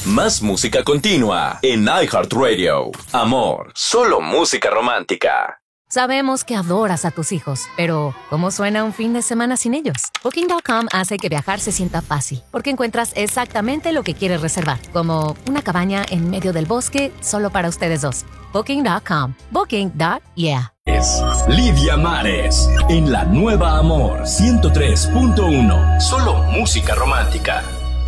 Más música continua en iHeartRadio. Amor, solo música romántica. Sabemos que adoras a tus hijos, pero ¿cómo suena un fin de semana sin ellos? Booking.com hace que viajar se sienta fácil, porque encuentras exactamente lo que quieres reservar, como una cabaña en medio del bosque solo para ustedes dos. Booking.com. Booking.yeah. Es Lidia Mares en La Nueva Amor 103.1. Solo música romántica.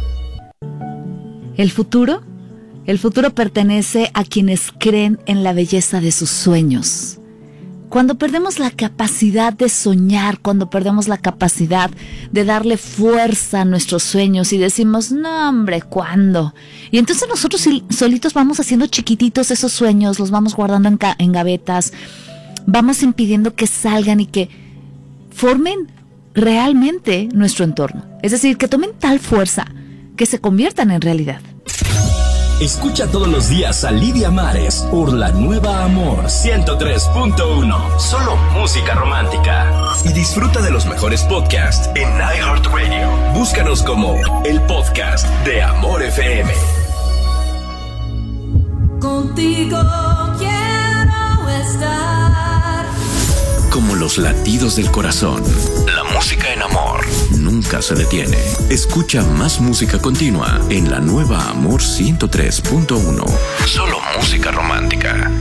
¿El futuro? El futuro pertenece a quienes creen en la belleza de sus sueños. Cuando perdemos la capacidad de soñar, cuando perdemos la capacidad de darle fuerza a nuestros sueños y decimos, no hombre, ¿cuándo? Y entonces nosotros solitos vamos haciendo chiquititos esos sueños, los vamos guardando en gavetas, vamos impidiendo que salgan y que formen realmente nuestro entorno. Es decir, que tomen tal fuerza que se conviertan en realidad. Escucha todos los días a Lidia Mares por La Nueva Amor 103.1. Solo música romántica. Y disfruta de los mejores podcasts en iHeartRadio. Búscanos como el podcast de Amor FM. Contigo quiero estar. Como los latidos del corazón, la música en amor nunca se detiene. Escucha más música continua en La Nueva Amor 103.1. Solo música romántica.